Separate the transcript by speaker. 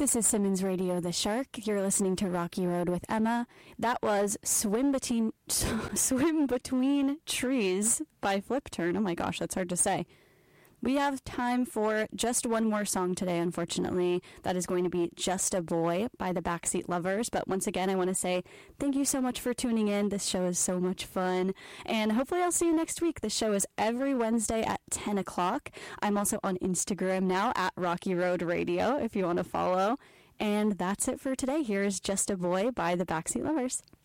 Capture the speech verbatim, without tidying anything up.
Speaker 1: This is Simmons Radio, The Shark. You're listening to Rocky Road with Emma. That was Swim Between Swim Between Trees by Flip Turn. Oh my gosh, that's hard to say. We have time for just one more song today, unfortunately. That is going to be Just a Boy by the Backseat Lovers. But once again, I want to say thank you so much for tuning in. This show is so much fun. And hopefully I'll see you next week. The show is every Wednesday at ten o'clock. I'm also on Instagram now at Rocky Road Radio if you want to follow. And that's it for today. Here's Just a Boy by the Backseat Lovers.